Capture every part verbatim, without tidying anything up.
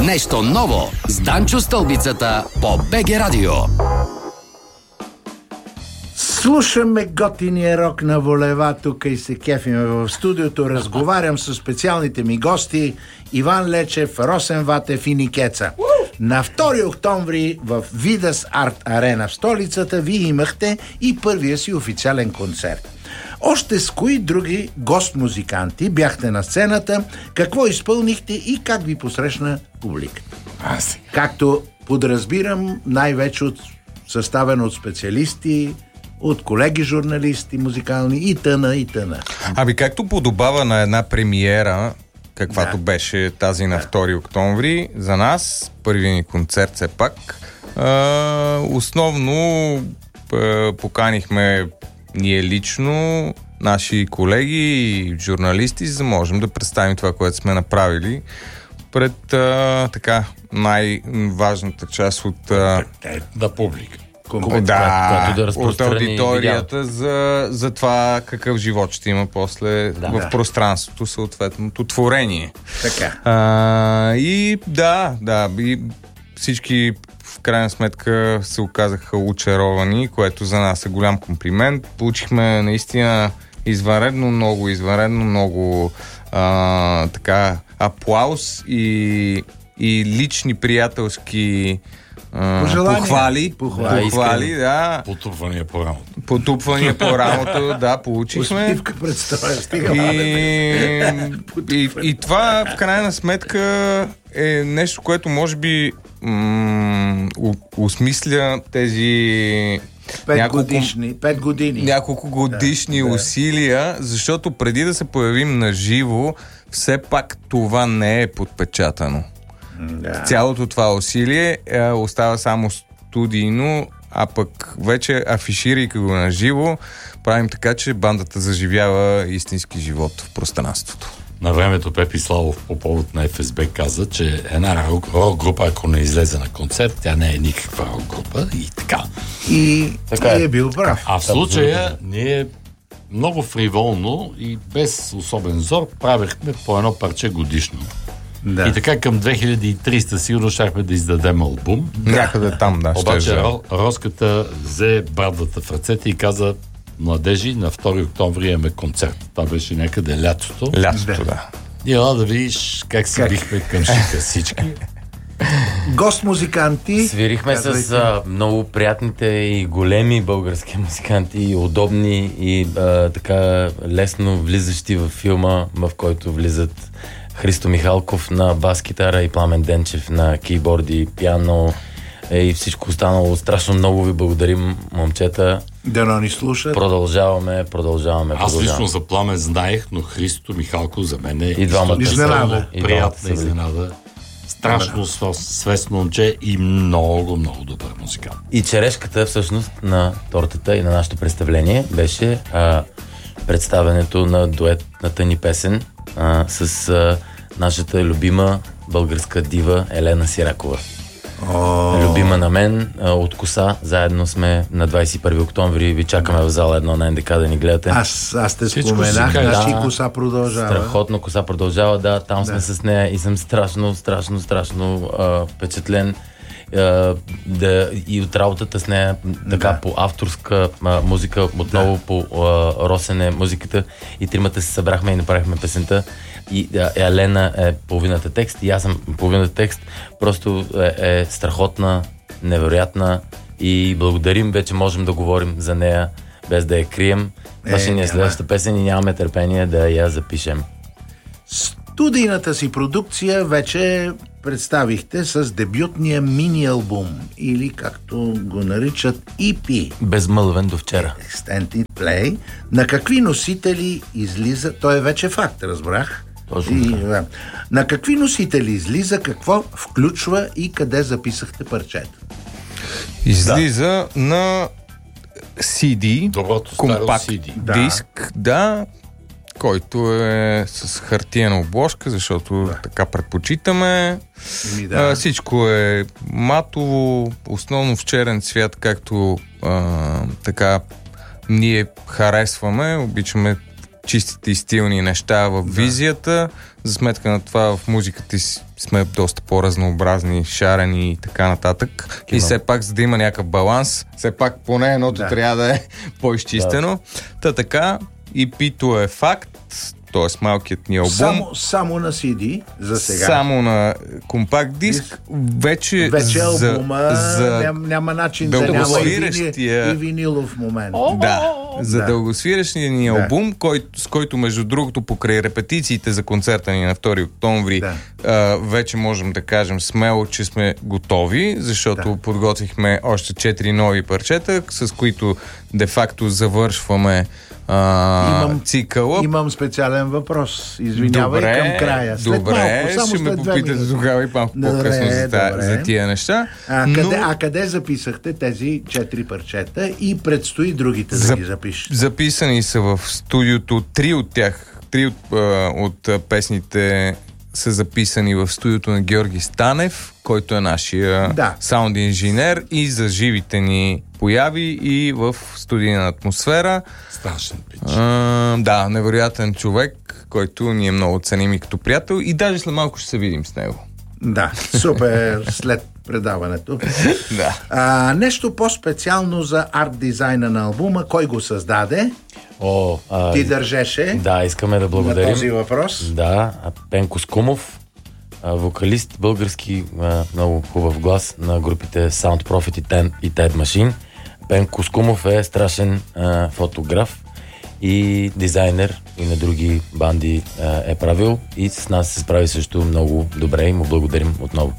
Нещо ново с Данчо Стълбицата по БГ Радио. Слушаме готиния рок на Волева, тук и се кефиме в студиото. Разговарям с специалните ми гости Иван Лечев, Росен Ватев и Никеца. На втори октомври в Видас Арт Арена в столицата вие имахте и първия си официален концерт. Още с кои други гост-музиканти бяхте на сцената, какво изпълнихте и как ви посрещна публиката? Аз. Както подразбирам, най-вече от, съставен от специалисти, от колеги журналисти музикални и тъна, и тъна. Аби както подобава на една премиера, каквато да. беше тази на втори октомври, за нас, първият ни концерт все пак, а, основно а, поканихме ние лично, наши колеги и журналисти, за да можем да представим това, което сме направили пред а, така най-важната част от а, да публика. Да, да от аудиторията за, за това какъв живот ще има после да, в да. пространството, съответното творение. Така. А, и да, да, и всички в крайна сметка се оказаха очаровани, което за нас е голям комплимент. Получихме наистина извънредно много, извънредно много а, така аплаус и, и лични приятелски Пожелания. Похвали, Похвали, похвали да. Потупвания по рамото. Потупвания по рамото, да, получихме. Успивка представя, стига. И, и, и това в крайна сметка е нещо, което може би м- осмисля тези Пет няколко, годишни, пет години. няколко годишни да, да. усилия, защото преди да се появим на живо, все пак това не е подпечатано. Да. Цялото това усилие е, остава само студийно, а пък вече афиширайки го на живо, правим така, че бандата заживява истински живот в пространството. На времето Пепи Славов по повод на Еф Ес Бе каза, че една рок група, ако не излезе на концерт, тя не е никаква рок група и така. И така е, е бил прав. А в случая ние много фриволно и без особен зор правихме по едно парче годишно. Да. И така към две хиляди и трийсета сигурно щяхме да издадем албум. Някъде там, да. Обаче Роската взе брадвата в ръцете и каза: младежи, на втори октомври имаме концерт. Това беше някъде лятото. Лятото, да. И ела да видиш как си бихме към шика всички. Гост-музиканти. Свирихме с а, много приятните и големи български музиканти, и удобни, и а, така лесно влизащи в филма, в който влизат Христо Михалков на бас-китара и Пламен Денчев на кейборди, пиано и всичко останало. Страшно много ви благодарим, момчета. Дано ни слушат. Продължаваме, продължаваме. Аз продължаваме. лично за Пламен знаех, но Христо Михалков за мен е И двамата изненада. приятна изненада. Страшно свестно момче и много, много добър музикант. И черешката всъщност на тортата и на нашето представление беше а, представянето на дуетната ни песен а, с а, нашата любима българска дива Елена Сиракова. О, Любима на мен, а, от Коса. Заедно сме на двадесет и първи октомври. Ви чакаме в зала едно на Ен Де Ка да ни гледате. Аз, аз те Всичко споменах, си кажа. значи Да. Коса продължава. Страхотно, Коса продължава, да, там сме Да. с нея и съм страшно, страшно, страшно а, впечатлен а, да, и от работата с нея, така Да. по авторска а, музика, отново по а, Росене музиката, и тримата се събрахме и направихме песента. И а, Елена е половината текст и аз съм половината текст. Просто е, е страхотна, невероятна и благодарим, вече можем да говорим за нея без да я крием. Това Е, ще ни е няма. следващата песен и нямаме търпение да я запишем. Студийната си продукция вече представихте с дебютния мини-албум, или както го наричат И Пи. Безмълвен до вчера. Extended Play. На какви носители излиза? Той е вече факт, разбрах. Точно И, така. да. На какви носители излиза, какво включва и къде записахте парчета? Излиза да. на Си Ди, Доброто старо компакт Си Ди. Да. диск, да, който е с хартиена обложка, защото Да. така предпочитаме. Еми, да. А, всичко е матово, основно в черен цвят, както а, така ние харесваме, обичаме чистите и стилни неща в визията. За сметка на това в музиката си сме доста по-разнообразни, шарени и така нататък. Кино. И все пак, за да има някакъв баланс, все пак поне едното да. трябва да е по-изчистено. Да. Та така, и пито е факт, т.е. малкият ни албум. Само, само на си ди за сега. Само на компакт диск. Вече, Вече за, албума за няма, няма начин да няма и, вини, и винилов момент. Да, за да. дългосвиращия ни албум, да. кой, с който между другото покрай репетициите за концерта ни на втори октомври да. а, вече можем да кажем смело, че сме готови, защото да. подготвихме още четири нови парчета, с които де-факто завършваме А, имам, цикъла. Имам специален въпрос. Извинявай добре, към края. След добре, малко, само ще ме попитате тогава и малко добре, по-късно за, та, за тия неща. А, но... къде, а къде записахте тези четири парчета и предстои другите за, да ги запишете? Записани са в студиото. Три от тях, три от, от песните са записани в студиото на Георги Станев, който е нашия да. саунд инженер, и за живите ни появи и в студийна атмосфера. Страшен пич. А, да, невероятен човек, който ние много ценим и като приятел, и даже след малко ще се видим с него. Да, супер, след предаването. Да. А, нещо по-специално за арт дизайна на албума. Кой го създаде? О, а, Ти държеше. Да, искаме да благодарим. На този въпрос. Да, Пенко Скумов, вокалист, български, много хубав глас на групите Sound Prophet и Ted Machine. Пенко Скумов е страшен а, фотограф и дизайнер, и на други банди а, е правил, и с нас се справи също много добре и му благодарим отново.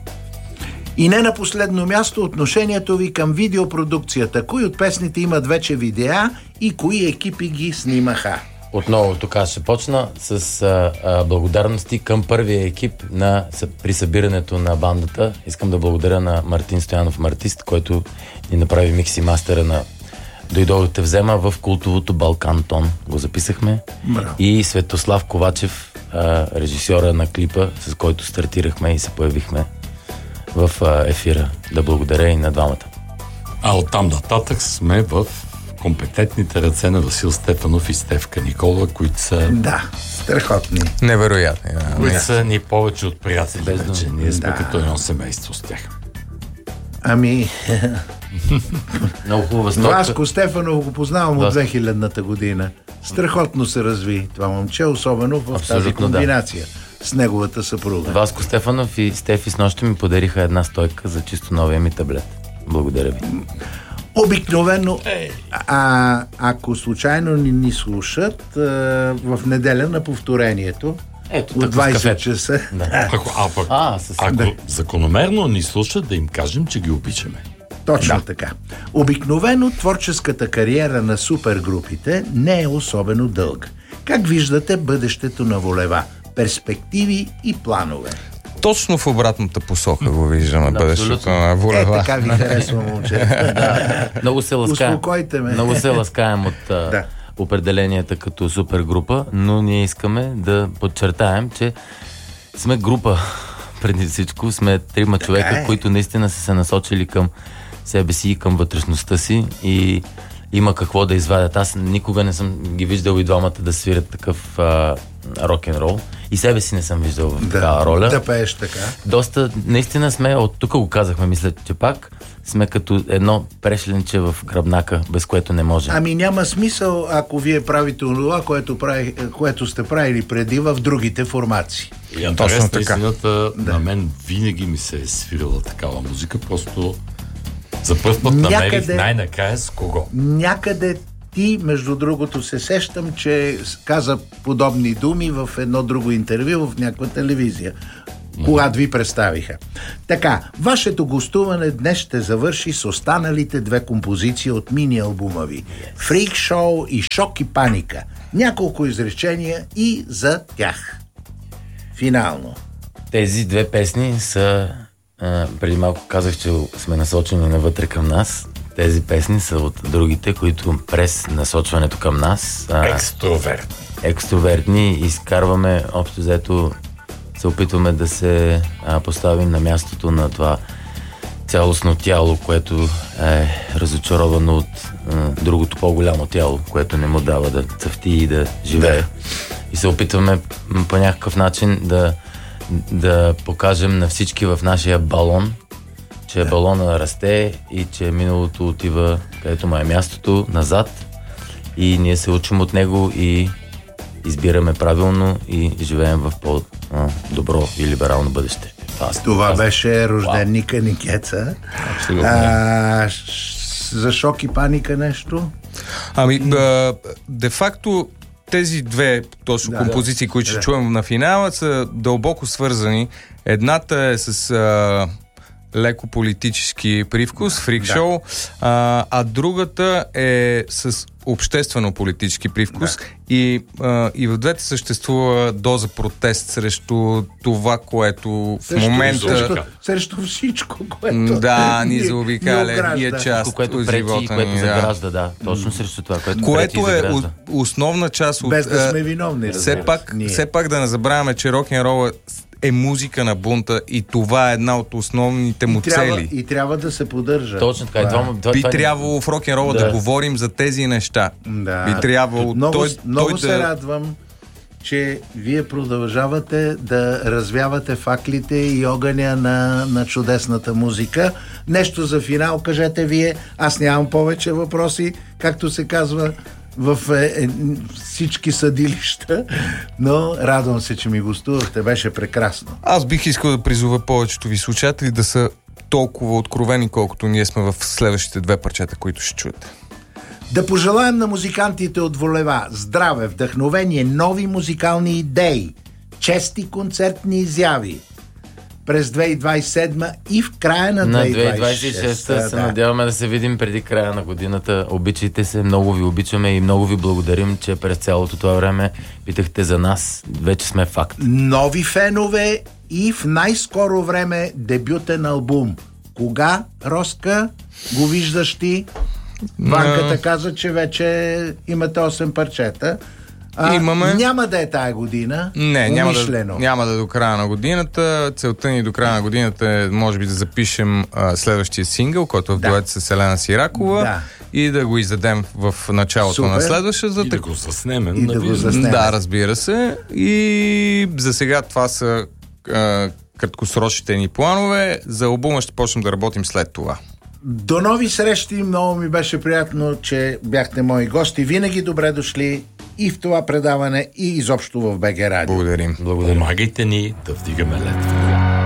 И не на последно място, отношението ви към видеопродукцията. Кои от песните имат вече видеа и кои екипи ги снимаха? Отново тук ще почна с а, а, благодарности към първия екип на, при събирането на бандата. Искам да благодаря на Мартин Стоянов Мартист, който ни направи микс и мастера на Дойдох да те взема в култовото Балкан Тон. Го записахме. Браво. И Светослав Ковачев, а, режисьора на клипа, с който стартирахме и се появихме в а, ефира. Да благодаря и на двамата. А оттам нататък сме в компетентните ръце на Васил Стефанов и Стефка Никола, които са... Да, страхотни. Невероятни. Да. Които са ни повече от приятели. Вече ние сме да. като едно семейство с тях. Ами... Много хубава стопка. Васко Стефанов го познавам Вас... от две хилядната година. Страхотно се разви това момче, особено в абсолютно тази комбинация да. С неговата съпруга. Васко Стефанов и Стефи с нощи ми подариха една стойка за чисто новия ми таблет. Благодаря ви. Обикновено, а, ако случайно ни, ни слушат, а, в неделя на повторението, ето, от двайсет часа. Да. Ако, а, пък, а, с... ако да. закономерно ни слушат, да им кажем, че ги обичаме. Точно да. така. Обикновено творческата кариера на супергрупите не е особено дълга. Как виждате бъдещето на Волева? Перспективи и планове? Точно в обратната посока го виждаме да, бъдещето на Волева. Е, така ви харесва, момче. Да. Много се ласкаем. Успокойте ме. Много се ласкаем от да. определенията като супергрупа, но ние искаме да подчертаем, че сме група. Преди всичко сме трима така човека, е. които наистина са се насочили към себе си и към вътрешността си и има какво да извадят. Аз никога не съм ги виждал и двамата да свирят такъв а, рок-н-рол. И себе си не съм виждал в да, такава роля. Да пееш така. Доста, наистина сме, от тук го казахме, мисля, че пак сме като едно прешленче в гръбнака, без което не може. Ами няма смисъл, ако вие правите това, което, прави, което сте правили преди в другите формации. И интересна истината, да. на мен винаги ми се е свирила такава музика, просто за първ път някъде, намерих най-накрая с кого. Някъде ти, между другото, се сещам, че каза подобни думи в едно друго интервю в някаква телевизия, mm-hmm. когато ви представиха. Така, вашето гостуване днес ще завърши с останалите две композиции от мини-албума ви. Фрик Шоу и Шок и паника. Няколко изречения и за тях. Финално. Тези две песни са... А, преди малко казах, че сме насочени навътре към нас. Тези песни са от другите, които през насочването към нас... А, екстровертни. Екстровертни. Изкарваме, общо взето, се опитваме да се а, поставим на мястото на това цялостно тяло, което е разочаровано от а, другото по-голямо тяло, което не му дава да цъфти и да живее. Да. И се опитваме по някакъв начин да, да покажем на всички в нашия балон, че да. балона расте и че миналото отива където му е мястото, назад, и ние се учим от него и избираме правилно и живеем в по-добро и либерално бъдеще. Аз, Това аз... беше рожденника Никеца. А, за шок и паника нещо? Ами, а, де-факто тези две точно да, композиции, които ще да. чуем на финала, са дълбоко свързани. Едната е с а, леко политически привкус, фрик-шоу, да. а, а другата е с обществено-политически привкус, да. и, а, и в двете съществува доза протест срещу това, което срещу, в момента... Срещу, срещу всичко, което... Да, ни заобикаля и е част което от пречи живота и което ни. загражда, да. Точно срещу това, което, което пречи и загражда. е основна част от... Без да сме виновни, все пак, все пак да не забравяме, че рок-н-рол е музика на бунта и това е една от основните му и трябва, цели. И трябва да се поддържа. Точно така. Това, това, Би това, трябвало в рок-н-рола да. да говорим за тези неща. Да. Би трябвало много, той, много той се да... радвам, че вие продължавате да развявате факлите и огъня на, на чудесната музика. Нещо за финал, кажете вие. Аз нямам повече въпроси, както се казва в е, е, всички съдилища, но радвам се, че ми гостувахте. Беше прекрасно. Аз бих искал да призова повечето ви слушатели да са толкова откровени, колкото ние сме в следващите две парчета, които ще чуете. Да пожелаем на музикантите от Волева здраве, вдъхновение, нови музикални идеи, чести концертни изяви през две хиляди двадесет и седма и в края на две хиляди двадесет и шеста. На две хиляди двадесет и шеста се да. надяваме да се видим преди края на годината. Обичайте се, много ви обичаме и много ви благодарим, че през цялото това време питахте за нас. Вече сме факт. Нови фенове и в най-скоро време дебютен албум. Кога, Роска, го виждаш ти? Ванката каза, че вече имате осем парчета. А, Имаме... Няма да е тая година. Не, няма да, няма да е до края на годината. Целта ни до края на годината е, може би, да запишем а, следващия сингъл, който е в дует с Елена Сиракова, да. и да го издадем в началото Супер. на следващата. И да го заснемем. И да го заснемем. Да, разбира се. И за сега това са а, краткосрочните ни планове. За албума ще почнем да работим след това. До нови срещи. Много ми беше приятно, че бяхте мои гости. Винаги добре дошли и в това предаване, и изобщо в БГ Радио. Благодарим. Благодарим. Помагайте ни да вдигаме летва.